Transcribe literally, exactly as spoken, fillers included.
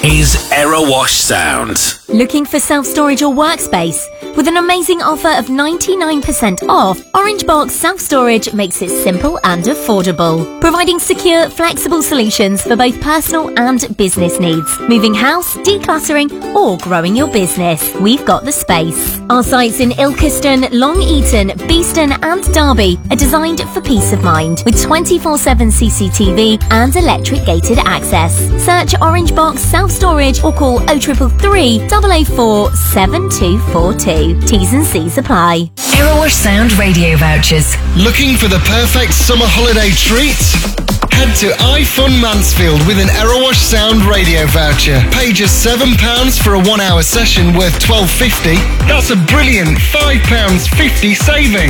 is Aerowash Sound. Looking for self-storage or workspace? With an amazing offer of ninety-nine percent off, Orange Box Self-Storage makes it simple and affordable, providing secure, flexible solutions for both personal and business needs. Moving house, decluttering, or growing your business, we've got the space. Our sites in Ilkeston, Long Eaton, Beeston and Derby are designed for peace of mind, with twenty-four seven C C T V and electric gated access. Search Orange Box Self-Storage or call oh three three three, double oh four, seven two four two. T's and C's apply. Aerowash Sound radio vouchers. Looking for the perfect summer holiday treat? Head to iFun Mansfield with an Aerowash Sound radio voucher. Pay just seven pounds for a one hour session worth twelve pounds fifty. That's a brilliant five pounds fifty saving.